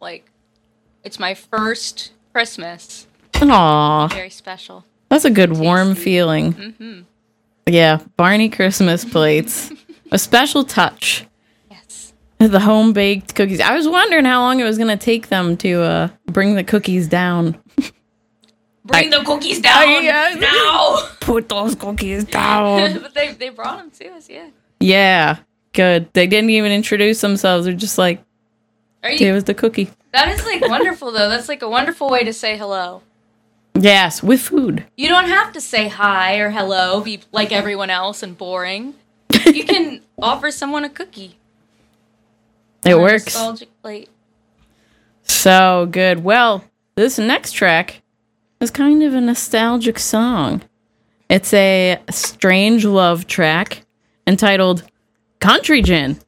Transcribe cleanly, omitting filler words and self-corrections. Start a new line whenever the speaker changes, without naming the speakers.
Like, it's my first Christmas.
Aw.
Very special.
That's a good warm feeling.
Mm-hmm.
Yeah, Barney Christmas plates. A special touch.
Yes.
The home-baked cookies. I was wondering how long it was going to take them to bring the cookies down.
Bring the cookies down now!
Put those cookies down.
But they brought them to us, yeah.
Yeah, good. They didn't even introduce themselves. They're just like, it was the cookie.
That is, like, wonderful, though. That's, like, a wonderful way to say hello.
Yes, with food.
You don't have to say hi or hello, be like everyone else and boring. You can offer someone a cookie.
It works.
Nostalgic plate.
So good. Well, this next track is kind of a nostalgic song. It's a strange love track entitled Country Gin.